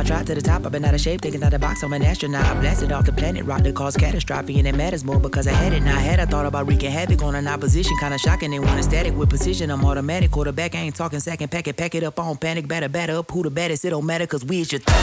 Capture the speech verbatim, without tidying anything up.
I tried to the top, I've been out of shape, thinking out the box, I'm an astronaut. I blasted off the planet, rock that caused catastrophe, and it matters more because I had it. Now I had, I thought about wreaking havoc on an opposition, kinda shocking. They want a static with precision, I'm automatic. Quarterback, I ain't talking second, pack it, pack it up on panic, batter, batter up. Who the baddest, it don't matter, cause we is your thug.